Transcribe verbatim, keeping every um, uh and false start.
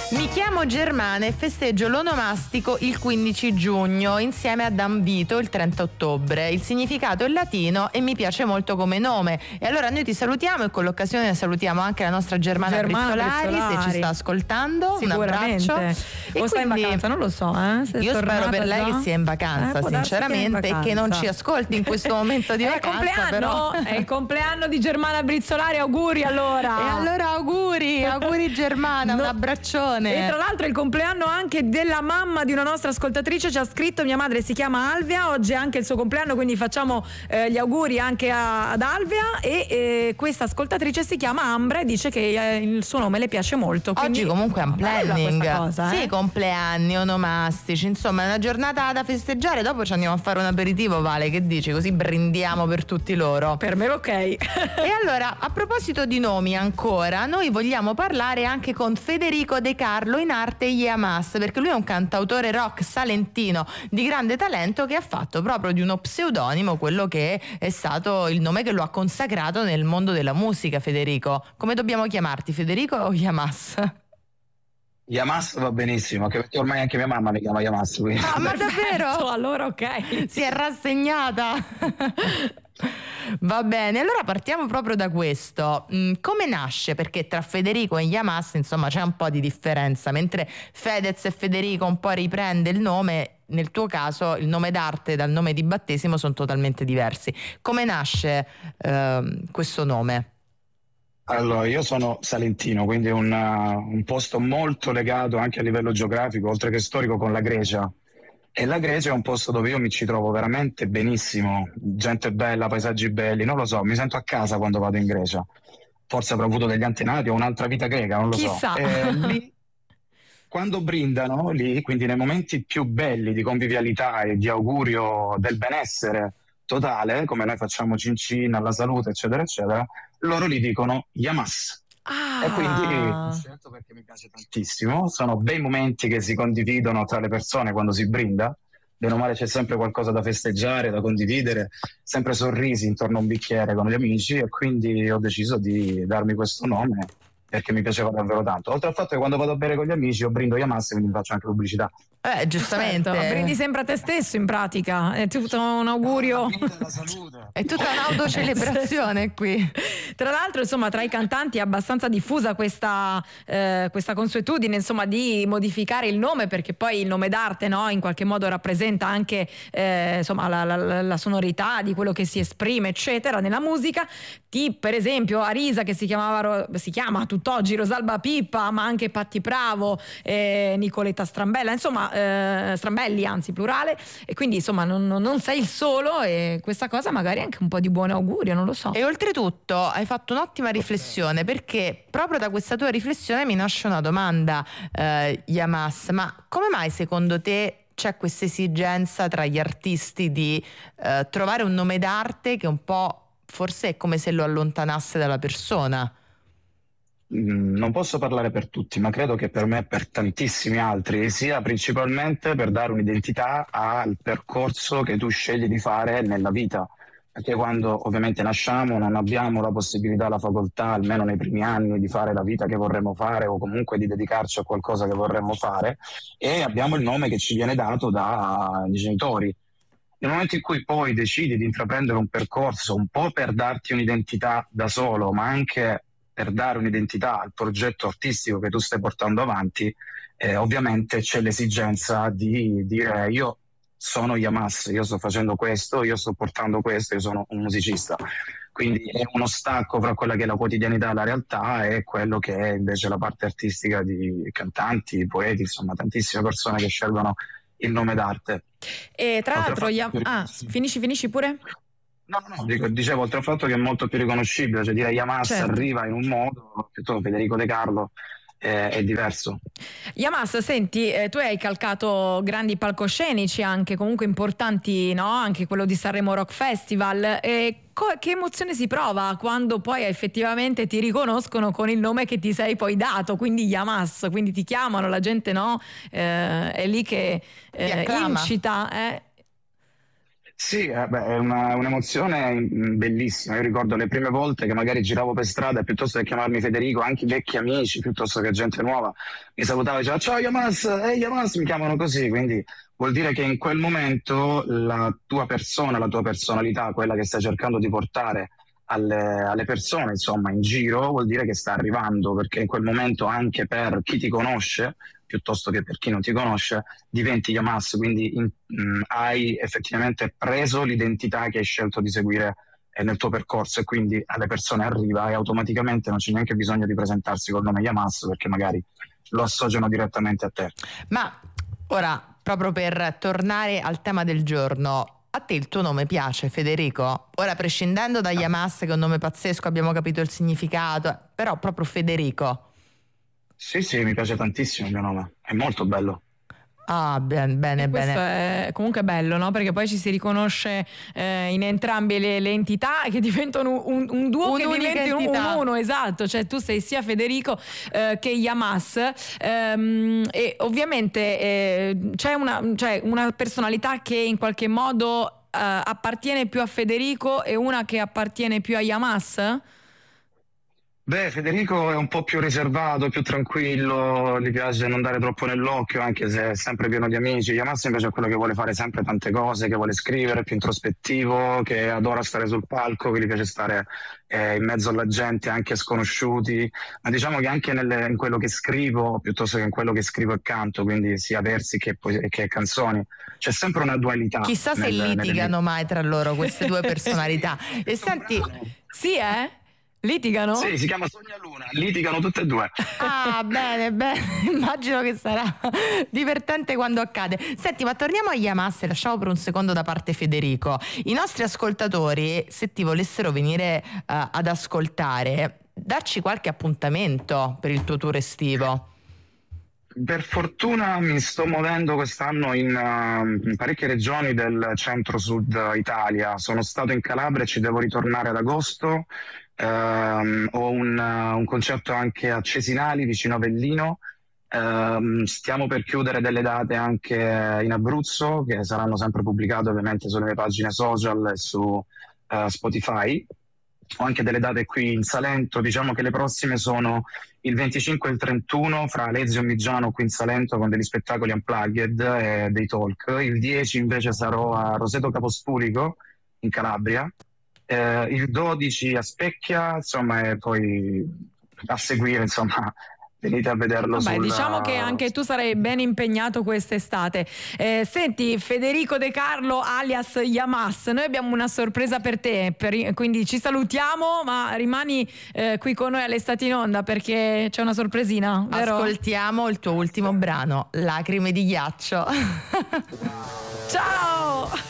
Mi chiamo Germana e festeggio l'onomastico il quindici giugno insieme a Dan Vito il trenta ottobre. Il significato è latino e mi piace molto come nome. E allora noi ti salutiamo e con l'occasione salutiamo anche la nostra Germana, Germana Brizzolari, Brizzolari, se ci sta ascoltando. Sicuramente. Un abbraccio. O sta in vacanza, non lo so. Eh? Se Io spero per lei già? che sia in vacanza, eh, sinceramente, in vacanza. E che non ci ascolti in questo momento di è vacanza. Il compleanno, però. È il compleanno di Germana Brizzolari, auguri allora. E allora auguri, auguri Germana, no. Un abbraccione. E tra l'altro è il compleanno anche della mamma di una nostra ascoltatrice, ci ha scritto: mia madre si chiama Alvia, oggi è anche il suo compleanno, quindi facciamo eh, gli auguri anche a, ad Alvia. E eh, questa ascoltatrice si chiama Ambra e dice che eh, il suo nome le piace molto. Oggi comunque è un planning, cosa, eh? Sì, compleanni, onomastici, insomma è una giornata da festeggiare. Dopo ci andiamo a fare un aperitivo, Vale, che dici? Così brindiamo per tutti loro. Per me ok. E allora, a proposito di nomi ancora, noi vogliamo parlare anche con Federico De Carlo, in arte Yamas, perché lui è un cantautore rock salentino di grande talento che ha fatto proprio di uno pseudonimo quello che è stato il nome che lo ha consacrato nel mondo della musica. Federico, come dobbiamo chiamarti, Federico o Yamas? Yamas va benissimo, anche perché ormai anche mia mamma mi chiama Yamas. Quindi. Ah, ma davvero? Allora ok. Si è rassegnata. Va bene, allora partiamo proprio da questo. Come nasce? Perché tra Federico e Yamas insomma c'è un po' di differenza, mentre Fedez e Federico un po' riprende il nome, nel tuo caso il nome d'arte dal nome di battesimo sono totalmente diversi. Come nasce eh, questo nome? Allora, io sono salentino, quindi è un, un posto molto legato anche a livello geografico, oltre che storico, con la Grecia. E la Grecia è un posto dove io mi ci trovo veramente benissimo, gente bella, paesaggi belli, non lo so, mi sento a casa quando vado in Grecia. Forse avrò avuto degli antenati o un'altra vita greca, non lo Chissà. so. E lì, quando brindano, lì, quindi nei momenti più belli di convivialità e di augurio del benessere totale, come noi facciamo cin cin, alla salute, eccetera, eccetera, loro li dicono Yamas. Ah. E quindi certo, perché mi piace tantissimo, sono bei momenti che si condividono tra le persone quando si brinda, bene o male c'è sempre qualcosa da festeggiare, da condividere, sempre sorrisi intorno a un bicchiere con gli amici, e quindi ho deciso di darmi questo nome perché mi piaceva davvero tanto, oltre al fatto che quando vado a bere con gli amici io brindo Yamas, quindi faccio anche pubblicità. Eh, giustamente. Certo, brindi sempre a te stesso in pratica, è tutto un augurio. No, è tutta un'autocelebrazione qui. Tra l'altro, insomma, tra i cantanti è abbastanza diffusa questa, eh, questa consuetudine, insomma, di modificare il nome, perché poi il nome d'arte, no, in qualche modo rappresenta anche eh, insomma, la, la, la sonorità di quello che si esprime, eccetera, nella musica. Ti, per esempio, Arisa, che si chiamava, si chiama tutt'oggi Rosalba Pippa, ma anche Patti Bravo, eh, Nicoletta Strambella, insomma, eh, Strambelli, anzi plurale, e quindi insomma non, non sei il solo, e questa cosa magari è anche un po' di buon augurio, non lo so. E oltretutto hai fatto un'ottima riflessione, perché proprio da questa tua riflessione mi nasce una domanda, eh, Yamas, ma come mai secondo te c'è questa esigenza tra gli artisti di eh, trovare un nome d'arte che un po' forse è come se lo allontanasse dalla persona? Non posso parlare per tutti, ma credo che per me e per tantissimi altri sia principalmente per dare un'identità al percorso che tu scegli di fare nella vita, perché quando ovviamente nasciamo non abbiamo la possibilità, la facoltà, almeno nei primi anni, di fare la vita che vorremmo fare o comunque di dedicarci a qualcosa che vorremmo fare, e abbiamo il nome che ci viene dato dai genitori. Nel momento in cui poi decidi di intraprendere un percorso un po' per darti un'identità da solo, ma anche per dare un'identità al progetto artistico che tu stai portando avanti, eh, ovviamente c'è l'esigenza di dire io sono Yamas, io sto facendo questo, io sto portando questo, io sono un musicista. Quindi è uno stacco fra quella che è la quotidianità e la realtà e quello che è invece la parte artistica di cantanti, poeti, insomma tantissime persone che scelgono il nome d'arte. E tra l'altro, Yam- ah, finisci, finisci pure? No, no, dico, dicevo, oltre al fatto che è molto più riconoscibile, cioè dire Yamas certo. arriva in un modo, piuttosto Federico De Carlo eh, è diverso. Yamas, senti, eh, tu hai calcato grandi palcoscenici anche, comunque importanti, no? Anche quello di Sanremo Rock Festival. E co- che emozione si prova quando poi effettivamente ti riconoscono con il nome che ti sei poi dato, quindi Yamas, quindi ti chiamano, la gente, no? Eh, è lì che eh, incita, eh? Sì, eh, beh, è una- un'emozione mm, bellissima. Io ricordo le prime volte che magari giravo per strada e piuttosto che chiamarmi Federico, anche i vecchi amici, piuttosto che gente nuova, mi salutava e diceva ciao Yamas, ehi Yamas, mi chiamano così, quindi vuol dire che in quel momento la tua persona, la tua personalità, quella che stai cercando di portare alle, alle persone, insomma, in giro, vuol dire che sta arrivando, perché in quel momento anche per chi ti conosce, piuttosto che per chi non ti conosce, diventi Yamas, quindi in- mh, hai effettivamente preso l'identità che hai scelto di seguire eh, nel tuo percorso e quindi alle persone arriva e automaticamente non c'è neanche bisogno di presentarsi col nome Yamas perché magari lo associano direttamente a te. Ma ora, proprio per tornare al tema del giorno, a te il tuo nome piace, Federico? Ora, prescindendo da Yamas, che è un nome pazzesco, abbiamo capito il significato, però proprio Federico. Sì, sì, mi piace tantissimo il mio nome, è molto bello. Ah, ben- bene, E questo bene. è comunque bello, no? Perché poi ci si riconosce eh, in entrambe le, le entità che diventano un, un duo che Un'unica diventi un, entità. un uno, esatto. Cioè tu sei sia Federico eh, che Yamas. Ehm, e ovviamente eh, c'è una, cioè, una personalità che in qualche modo eh, appartiene più a Federico e una che appartiene più a Yamas? Beh, Federico è un po' più riservato, più tranquillo, gli piace non dare troppo nell'occhio, anche se è sempre pieno di amici. Yamas invece è quello che vuole fare sempre tante cose, che vuole scrivere, più introspettivo, che adora stare sul palco, che gli piace stare eh, in mezzo alla gente, anche sconosciuti. Ma diciamo che anche nelle- in quello che scrivo, piuttosto che in quello che scrivo e canto, quindi sia versi che, poe- che canzoni, c'è sempre una dualità. Chissà se nel- nelle mie- litigano mai tra loro queste due personalità. E Questo senti, brano- Sì, eh? Litigano? Sì, si chiama Sogna Luna, litigano tutte e due. ah, bene, bene, immagino che sarà divertente quando accade. Senti, ma torniamo a Yamas e lasciamo per un secondo da parte Federico. I nostri ascoltatori, se ti volessero venire eh, ad ascoltare, darci qualche appuntamento per il tuo tour estivo. Per fortuna mi sto muovendo quest'anno in, uh, in parecchie regioni del centro-sud Italia. Sono stato in Calabria e ci devo ritornare ad agosto. Ehm, ho un, uh, un concerto anche a Cesinali, vicino a Avellino. Ehm, stiamo per chiudere delle date anche in Abruzzo, che saranno sempre pubblicate ovviamente sulle mie pagine social e su uh, Spotify. Ho anche delle date qui in Salento, diciamo che le prossime sono il venticinque e il trentuno fra Lezio e Migiano qui in Salento con degli spettacoli unplugged e dei talk. Il dieci invece sarò a Roseto Capospurico in Calabria, eh, il dodici a Specchia, insomma, e poi a seguire, insomma, venite a vederlo. Vabbè, sul, diciamo che anche tu sarai ben impegnato quest'estate. Eh, senti, Federico De Carlo alias Yamas, noi abbiamo una sorpresa per te, per- quindi ci salutiamo, ma rimani eh, qui con noi all'Estate in Onda perché c'è una sorpresina, vero? Ascoltiamo il tuo ultimo brano, Lacrime di ghiaccio. Ciao!